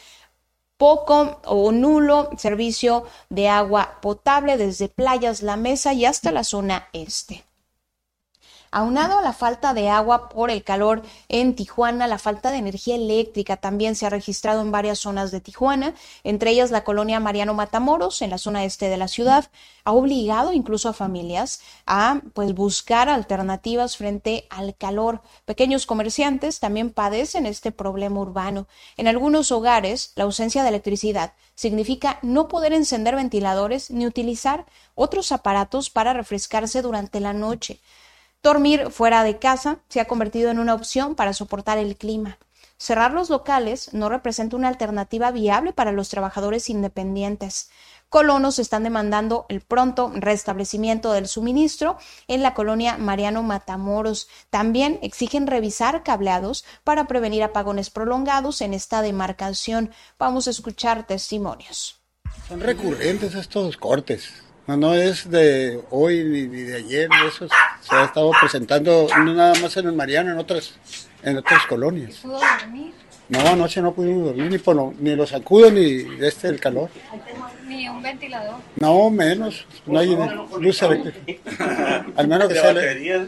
Speaker 2: Poco o nulo servicio de agua potable desde Playas La Mesa y hasta la zona este. Aunado a la falta de agua por el calor en Tijuana, la falta de energía eléctrica también se ha registrado en varias zonas de Tijuana, entre ellas la colonia Mariano Matamoros, en la zona este de la ciudad. Ha obligado incluso a familias a buscar alternativas frente al calor. Pequeños comerciantes también padecen este problema urbano. En algunos hogares, la ausencia de electricidad significa no poder encender ventiladores ni utilizar otros aparatos para refrescarse durante la noche. Dormir fuera de casa se ha convertido en una opción para soportar el clima. Cerrar los locales no representa una alternativa viable para los trabajadores independientes. Colonos están demandando el pronto restablecimiento del suministro en la colonia Mariano Matamoros. También exigen revisar cableados para prevenir apagones prolongados en esta demarcación. Vamos a escuchar testimonios.
Speaker 16: Son recurrentes estos cortes. No es de hoy ni de ayer, eso se ha estado presentando no nada más en el Mariano, en otras colonias.
Speaker 17: ¿Pudo dormir?
Speaker 16: No, anoche no pudimos dormir, ni los sacudos ni el calor.
Speaker 17: ¿Ni un ventilador?
Speaker 16: No, menos, no hay luz eléctrica. Al menos que sale.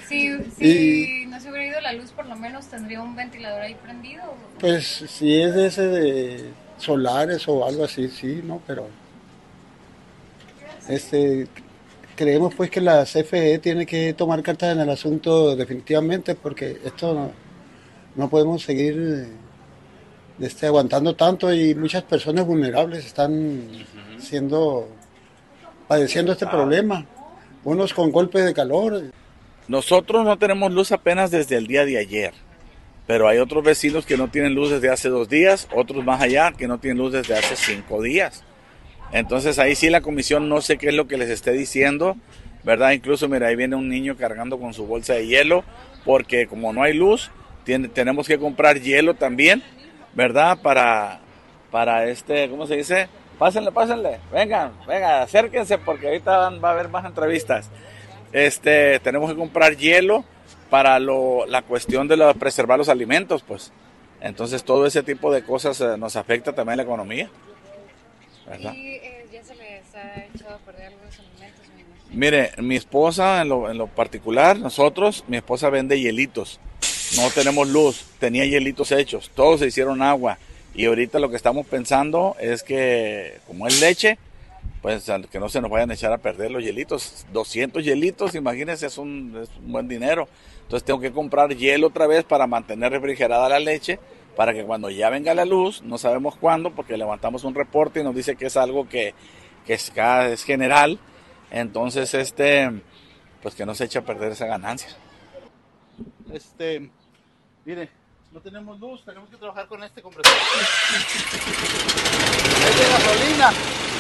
Speaker 17: Si no se hubiera ido la luz, por lo menos tendría un ventilador ahí prendido.
Speaker 16: Pues si es de ese de solares o algo así, sí, ¿no? Pero creemos pues que la CFE tiene que tomar cartas en el asunto definitivamente, porque esto no podemos seguir aguantando tanto, y muchas personas vulnerables están padeciendo este problema, unos con golpes de calor.
Speaker 18: Nosotros no tenemos luz apenas desde el día de ayer, pero hay otros vecinos que no tienen luz desde hace 2 días, otros más allá que no tienen luz desde hace 5 días. Entonces ahí sí la comisión no sé qué es lo que les esté diciendo, ¿verdad? Incluso mira, ahí viene un niño cargando con su bolsa de hielo, porque como no hay luz, tenemos que comprar hielo también, ¿verdad? Para ¿cómo se dice? Pásenle, vengan, acérquense, porque ahorita va a haber más entrevistas. Tenemos que comprar hielo para la cuestión de preservar los alimentos, pues. Entonces todo ese tipo de cosas nos afecta también la economía, ¿verdad?
Speaker 17: ¿Y ya se les ha echado a perder algunos alimentos?
Speaker 18: Mire, mi esposa en lo particular, mi esposa vende hielitos. No tenemos luz, tenía hielitos hechos, todos se hicieron agua. Y ahorita lo que estamos pensando es que, como es leche, pues que no se nos vayan a echar a perder los hielitos. 200 hielitos, imagínense, es un buen dinero. Entonces tengo que comprar hielo otra vez para mantener refrigerada la leche, para que cuando ya venga la luz, no sabemos cuándo, porque levantamos un reporte y nos dice que es algo que es general. Entonces, pues que no se eche a perder esa ganancia.
Speaker 19: Mire, no tenemos luz, tenemos que trabajar con este compresor. Es de gasolina.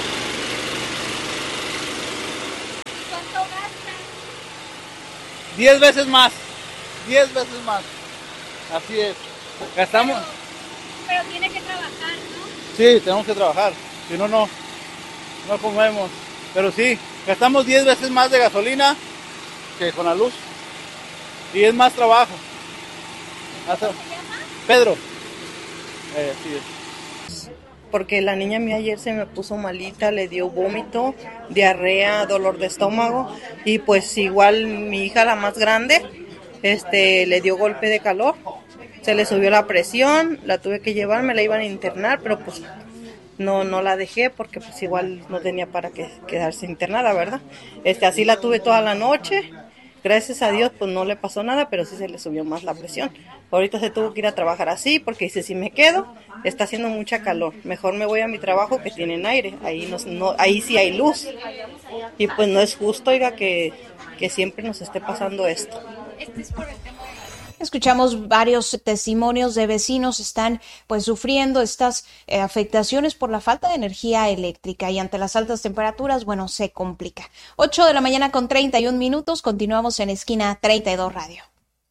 Speaker 17: ¿Cuánto gasta?
Speaker 19: 10 veces más. 10 veces más. Así es. Gastamos.
Speaker 17: Pero tiene que trabajar, ¿no?
Speaker 19: Sí, tenemos que trabajar. Si no, no comemos. Pero sí, gastamos 10 veces más de gasolina que con la luz. Y es más trabajo.
Speaker 17: ¿Cómo se llama?
Speaker 19: Pedro. Sí es.
Speaker 20: Porque la niña mía ayer se me puso malita, le dio vómito, diarrea, dolor de estómago. Y pues igual mi hija, la más grande, le dio golpe de calor. Se le subió la presión, la tuve que llevar, me la iban a internar, pero pues no la dejé porque pues igual no tenía para quedarse internada, ¿verdad? Así la tuve toda la noche. Gracias a Dios pues no le pasó nada, pero sí se le subió más la presión. Ahorita se tuvo que ir a trabajar así porque dice, si me quedo, está haciendo mucha calor. Mejor me voy a mi trabajo que tienen aire, ahí sí hay luz. Y pues no es justo, oiga, que siempre nos esté pasando esto.
Speaker 2: Escuchamos varios testimonios de vecinos, están pues sufriendo estas afectaciones por la falta de energía eléctrica y ante las altas temperaturas, bueno, se complica. 8:31 a.m, continuamos en Esquina 32 Radio.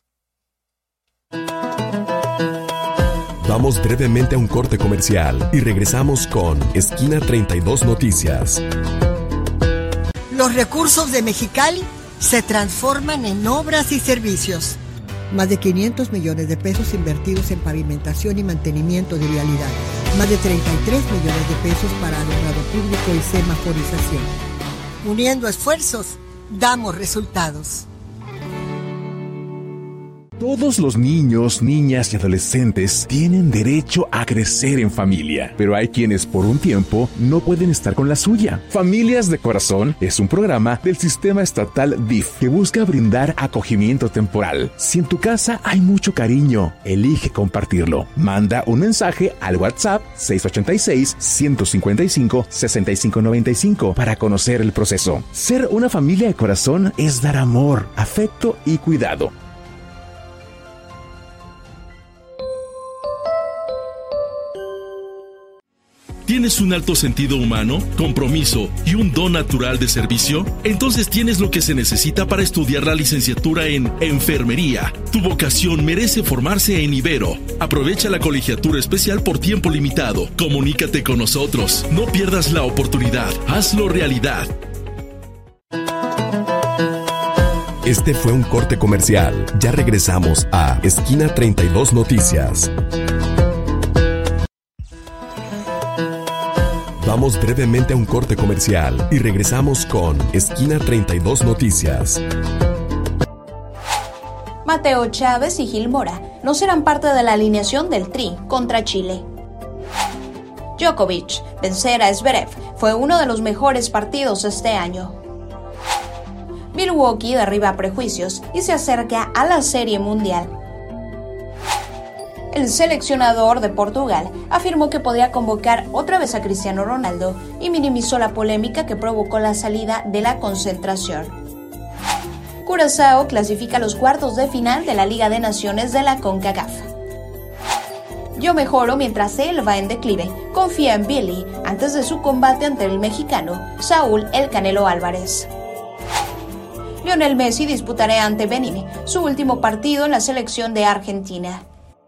Speaker 3: Vamos brevemente a un corte comercial y regresamos con Esquina 32 Noticias.
Speaker 6: Los recursos de Mexicali se transforman en obras y servicios. Más de 500 millones de pesos invertidos en pavimentación y mantenimiento de vialidad. Más de 33 millones de pesos para alumbrado público y semaforización. Uniendo esfuerzos, damos resultados.
Speaker 8: Todos los niños, niñas y adolescentes tienen derecho a crecer en familia, pero hay quienes por un tiempo no pueden estar con la suya. Familias de Corazón es un programa del sistema estatal DIF que busca brindar acogimiento temporal. Si en tu casa hay mucho cariño, elige compartirlo. Manda un mensaje al WhatsApp 686-155-6595 para conocer el proceso. Ser una familia de corazón es dar amor, afecto y cuidado.
Speaker 7: ¿Tienes un alto sentido humano, compromiso y un don natural de servicio? Entonces tienes lo que se necesita para estudiar la licenciatura en Enfermería. Tu vocación merece formarse en Ibero. Aprovecha la colegiatura especial por tiempo limitado. Comunícate con nosotros. No pierdas la oportunidad. Hazlo realidad.
Speaker 3: Este fue un corte comercial. Ya regresamos a Esquina 32 Noticias. Vamos brevemente a un corte comercial y regresamos con Esquina 32 Noticias.
Speaker 2: Mateo Chávez y Gil Mora no serán parte de la alineación del Tri contra Chile. Djokovic vencer a Zverev fue uno de los mejores partidos este año. Milwaukee derriba prejuicios y se acerca a la Serie Mundial. El seleccionador de Portugal afirmó que podría convocar otra vez a Cristiano Ronaldo y minimizó la polémica que provocó la salida de la concentración. Curazao clasifica a los cuartos de final de la Liga de Naciones de la CONCACAF. Yo mejoro mientras él va en declive, confía en Billy antes de su combate ante el mexicano Saúl El Canelo Álvarez. Lionel Messi disputará ante Benín su último partido en la selección de Argentina.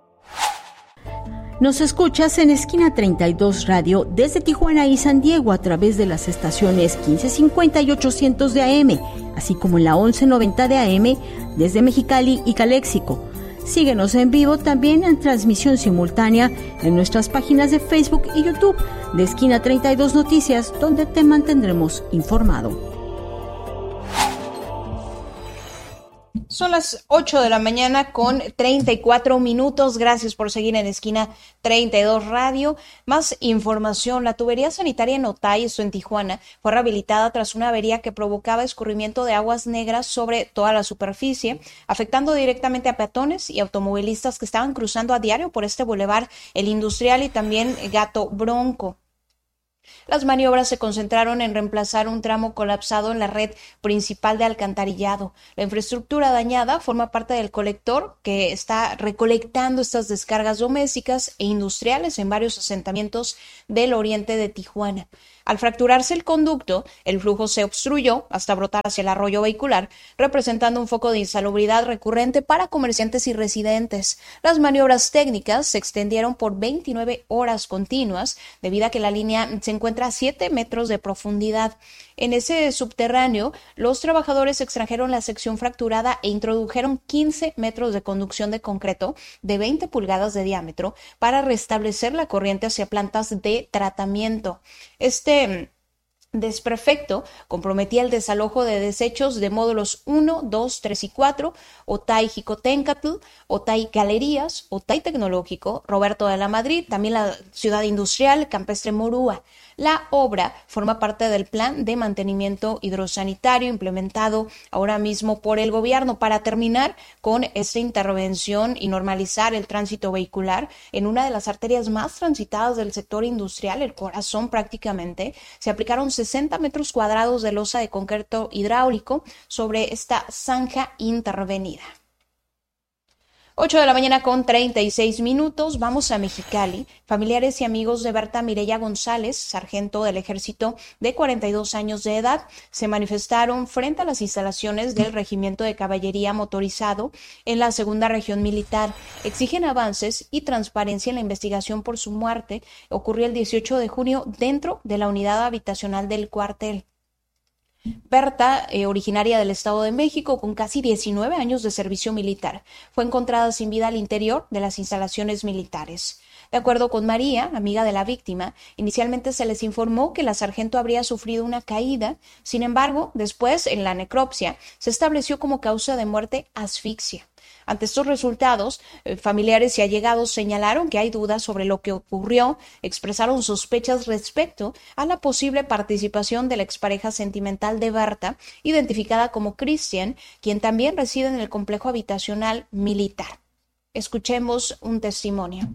Speaker 9: Nos escuchas en Esquina 32 Radio desde Tijuana y San Diego a través de las estaciones 1550 y 800 de AM, así como en la 1190 de AM desde Mexicali y Caléxico. Síguenos en vivo también en transmisión simultánea en nuestras páginas de Facebook y YouTube de Esquina 32 Noticias, donde te mantendremos informado.
Speaker 2: Son las 8 de la mañana con 34 minutos. Gracias por seguir en Esquina 32 Radio. Más información. La tubería sanitaria en Otay, esto en Tijuana, fue rehabilitada tras una avería que provocaba escurrimiento de aguas negras sobre toda la superficie, afectando directamente a peatones y automovilistas que estaban cruzando a diario por este bulevar El Industrial y también Gato Bronco. Las maniobras se concentraron en reemplazar un tramo colapsado en la red principal de alcantarillado. La infraestructura dañada forma parte del colector que está recolectando estas descargas domésticas e industriales en varios asentamientos del oriente de Tijuana. Al fracturarse el conducto, el flujo se obstruyó hasta brotar hacia el arroyo vehicular, representando un foco de insalubridad recurrente para comerciantes y residentes. Las maniobras técnicas se extendieron por 29 horas continuas, debido a que la línea se encuentra a 7 metros de profundidad. En ese subterráneo, los trabajadores extrajeron la sección fracturada e introdujeron 15 metros de conducción de concreto de 20 pulgadas de diámetro para restablecer la corriente hacia plantas de tratamiento. Este desperfecto comprometía el desalojo de desechos de módulos 1, 2, 3 y 4, Otay Jicotencatl, Otay Galerías, Otay Tecnológico, Roberto de la Madrid, también la Ciudad Industrial, Campestre Morúa. La obra forma parte del plan de mantenimiento hidrosanitario implementado ahora mismo por el gobierno para terminar con esta intervención y normalizar el tránsito vehicular en una de las arterias más transitadas del sector industrial, el corazón prácticamente. Se aplicaron 60 metros cuadrados de losa de concreto hidráulico sobre esta zanja intervenida. 8 de la mañana con 36 minutos. Vamos a Mexicali. Familiares y amigos de Berta Mireya González, sargento del Ejército de 42 años de edad, se manifestaron frente a las instalaciones del Regimiento de Caballería Motorizado en la Segunda Región Militar. Exigen avances y transparencia en la investigación por su muerte. Ocurrió el 18 de junio dentro de la unidad habitacional del cuartel. Berta, originaria del Estado de México, con casi 19 años de servicio militar, fue encontrada sin vida al interior de las instalaciones militares. De acuerdo con María, amiga de la víctima, inicialmente se les informó que la sargento habría sufrido una caída. Sin embargo, después, en la necropsia, se estableció como causa de muerte asfixia. Ante estos resultados, familiares y allegados señalaron que hay dudas sobre lo que ocurrió, expresaron sospechas respecto a la posible participación de la expareja sentimental de Berta, identificada como Cristian, quien también reside en el complejo habitacional militar. Escuchemos un testimonio.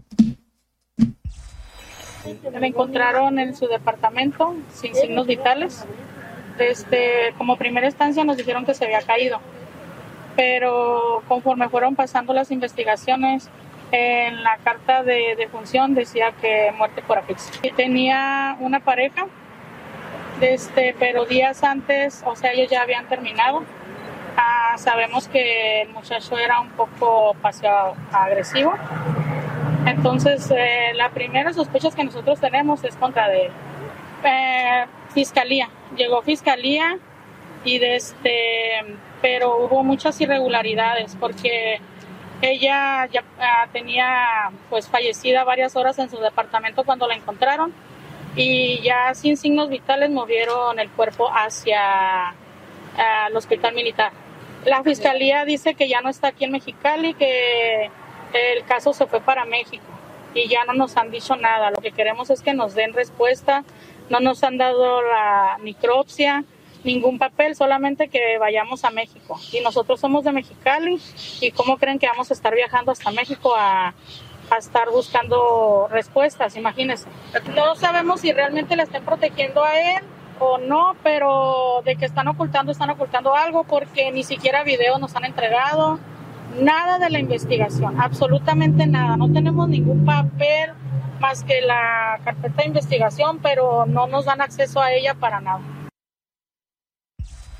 Speaker 21: Me encontraron en su departamento sin signos vitales. Como primera instancia nos dijeron que se había caído, pero conforme fueron pasando las investigaciones, en la carta de defunción decía que muerte por asfixia. Y tenía una pareja, pero días antes, o sea, ellos ya habían terminado. Sabemos que el muchacho era un poco pasivo-agresivo. Entonces, la primera sospecha que nosotros tenemos es contra de Fiscalía. Llegó Fiscalía y pero hubo muchas irregularidades porque ella ya tenía pues fallecida varias horas en su departamento cuando la encontraron y ya sin signos vitales movieron el cuerpo hacia el hospital militar. La Fiscalía dice que ya no está aquí en Mexicali, que el caso se fue para México y ya no nos han dicho nada. Lo que queremos es que nos den respuesta. No nos han dado la necropsia, ningún papel, solamente que vayamos a México. Y nosotros somos de Mexicali, ¿y cómo creen que vamos a estar viajando hasta México a estar buscando respuestas? Imagínense. No sabemos si realmente le estén protegiendo a él o no, pero de que están ocultando algo, porque ni siquiera videos nos han entregado, nada de la investigación, absolutamente nada. No tenemos ningún papel más que la carpeta de investigación, pero no nos dan acceso a ella para nada.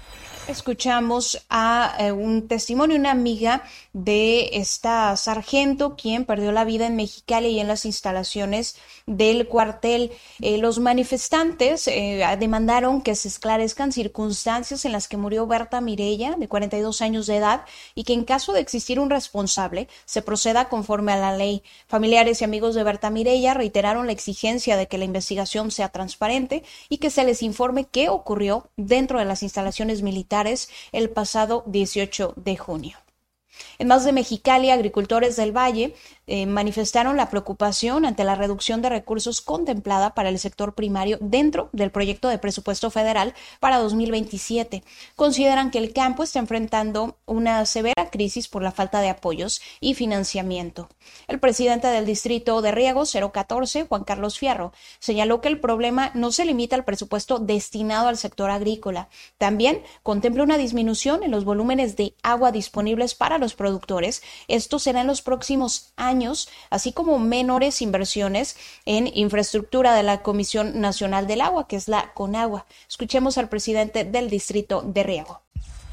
Speaker 2: Escuchamos a un testimonio, una amiga de esta sargento quien perdió la vida en Mexicali y en las instalaciones del cuartel. Los manifestantes demandaron que se esclarezcan circunstancias en las que murió Berta Mireya, de 42 años de edad, y que en caso de existir un responsable se proceda conforme a la ley. Familiares y amigos de Berta Mireya reiteraron la exigencia de que la investigación sea transparente y que se les informe qué ocurrió dentro de las instalaciones militares el pasado 18 de junio. En más de Mexicali, agricultores del Valle manifestaron la preocupación ante la reducción de recursos contemplada para el sector primario dentro del proyecto de presupuesto federal para 2027. Consideran que el campo está enfrentando una severa crisis por la falta de apoyos y financiamiento. El presidente del Distrito de Riego 014, Juan Carlos Fierro, señaló que el problema no se limita al presupuesto destinado al sector agrícola. También contempla una disminución en los volúmenes de agua disponibles para los productores. Esto será en los próximos años, así como menores inversiones en infraestructura de la Comisión Nacional del Agua, que es la CONAGUA. Escuchemos al presidente del Distrito de Riego.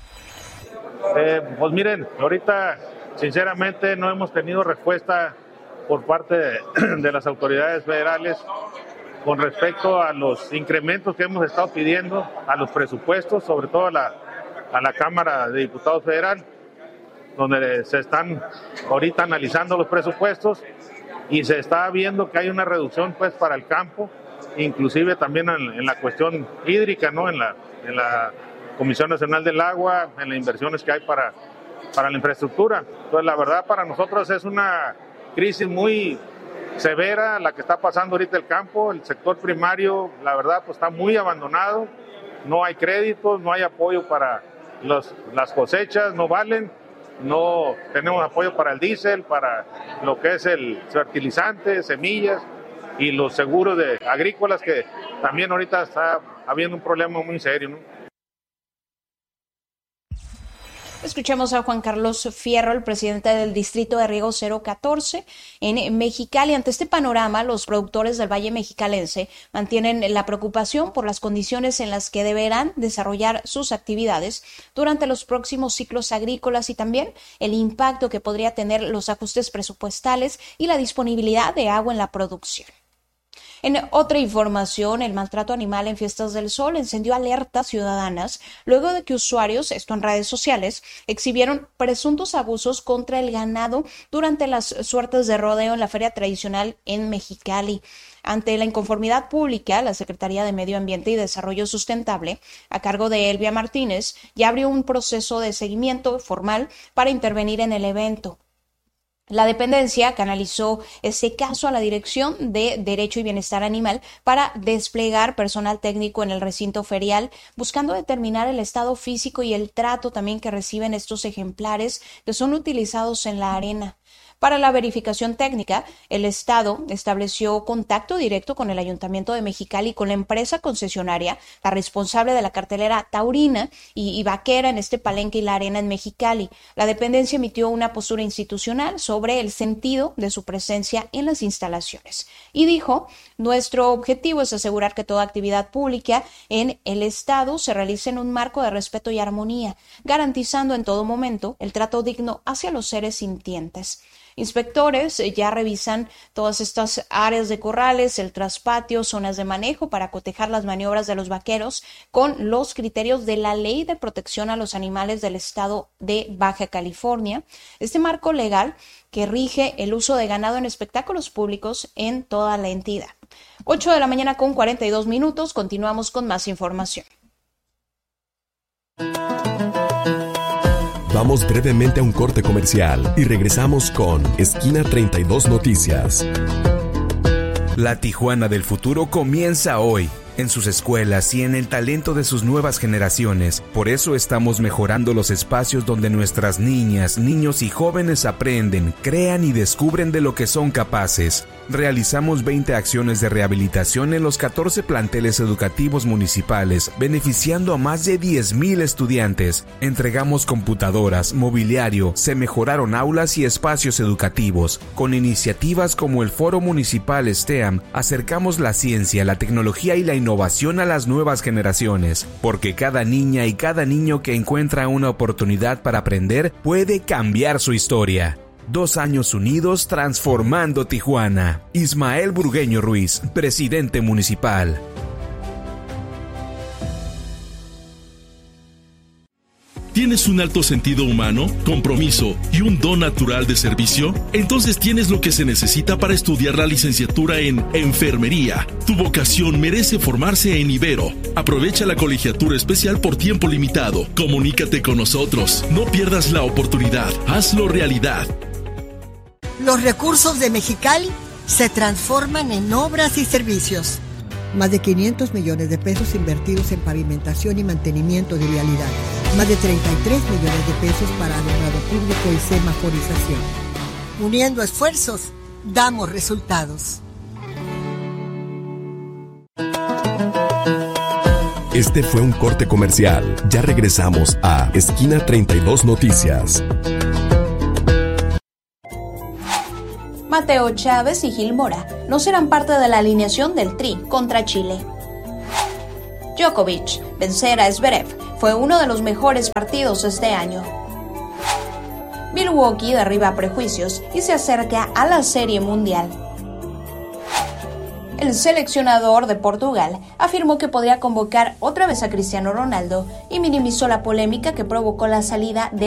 Speaker 1: Pues miren, ahorita sinceramente no hemos tenido respuesta por parte de las autoridades federales con respecto a los incrementos que hemos estado pidiendo a los presupuestos, sobre todo a la Cámara de Diputados Federal, donde se están ahorita analizando los presupuestos y se está viendo que hay una reducción pues para el campo, inclusive también en la cuestión hídrica, ¿no? En la Comisión Nacional del Agua, en las inversiones que hay para la infraestructura. Entonces la verdad para nosotros es una crisis muy severa la que está pasando ahorita el campo. El sector primario la verdad pues está muy abandonado, no hay créditos, no hay apoyo para las cosechas, no valen. No tenemos apoyo para el diésel, para lo que es el fertilizante, semillas y los seguros agrícolas, que también ahorita está habiendo un problema muy serio, ¿no?
Speaker 2: Escuchemos a Juan Carlos Fierro, el presidente del Distrito de Riego 014 en Mexicali. Ante este panorama, los productores del Valle Mexicalense mantienen la preocupación por las condiciones en las que deberán desarrollar sus actividades durante los próximos ciclos agrícolas y también el impacto que podría tener los ajustes presupuestales y la disponibilidad de agua en la producción. En otra información, el maltrato animal en Fiestas del Sol encendió alertas ciudadanas luego de que usuarios, esto en redes sociales, exhibieron presuntos abusos contra el ganado durante las suertes de rodeo en la feria tradicional en Mexicali. Ante la inconformidad pública, la Secretaría de Medio Ambiente y Desarrollo Sustentable, a cargo de Elvia Martínez, ya abrió un proceso de seguimiento formal para intervenir en el evento. La dependencia canalizó este caso a la Dirección de Derecho y Bienestar Animal para desplegar personal técnico en el recinto ferial, buscando determinar el estado físico y el trato también que reciben estos ejemplares que son utilizados en la arena. Para la verificación técnica, el Estado estableció contacto directo con el Ayuntamiento de Mexicali y con la empresa concesionaria, la responsable de la cartelera taurina y vaquera en este palenque y la arena en Mexicali. La dependencia emitió una postura institucional sobre el sentido de su presencia en las instalaciones y dijo: nuestro objetivo es asegurar que toda actividad pública en el Estado se realice en un marco de respeto y armonía, garantizando en todo momento el trato digno hacia los seres sintientes. Inspectores ya revisan todas estas áreas de corrales, el traspatio, zonas de manejo para cotejar las maniobras de los vaqueros con los criterios de la Ley de Protección a los Animales del Estado de Baja California. Este marco legal que rige el uso de ganado en espectáculos públicos en toda la entidad. 8 de la mañana con 42 minutos. Continuamos con más información.
Speaker 3: Vamos brevemente a un corte comercial y regresamos con Esquina 32 Noticias.
Speaker 22: La Tijuana del futuro comienza hoy, en sus escuelas y en el talento de sus nuevas generaciones. Por eso estamos mejorando los espacios donde nuestras niñas, niños y jóvenes aprenden, crean y descubren de lo que son capaces. Realizamos 20 acciones de rehabilitación en los 14 planteles educativos municipales, beneficiando a más de 10,000 estudiantes. Entregamos computadoras, mobiliario, se mejoraron aulas y espacios educativos. Con iniciativas como el Foro Municipal STEAM, acercamos la ciencia, la tecnología y la innovación innovación a las nuevas generaciones, porque cada niña y cada niño que encuentra una oportunidad para aprender puede cambiar su historia. 2 años unidos transformando Tijuana. Ismael Burgueño Ruiz, presidente municipal.
Speaker 7: ¿Tienes un alto sentido humano, compromiso y un don natural de servicio? Entonces tienes lo que se necesita para estudiar la licenciatura en Enfermería. Tu vocación merece formarse en Ibero. Aprovecha la colegiatura especial por tiempo limitado. Comunícate con nosotros. No pierdas la oportunidad. Hazlo realidad.
Speaker 6: Los recursos de Mexicali se transforman en obras y servicios. Más de 500 millones de pesos invertidos en pavimentación y mantenimiento de vialidades. Más de 33 millones de pesos para alumbrado público y semaforización. Uniendo esfuerzos, damos resultados.
Speaker 3: Este fue un corte comercial. Ya regresamos a Esquina 32 Noticias.
Speaker 2: Mateo Chávez y Gil Mora no serán parte de la alineación del Tri contra Chile. Djokovic, vencer a Zverev fue uno de los mejores partidos este año. Milwaukee derriba prejuicios y se acerca a la Serie Mundial. El seleccionador de Portugal afirmó que podría convocar otra vez a Cristiano Ronaldo y minimizó la polémica que provocó la salida de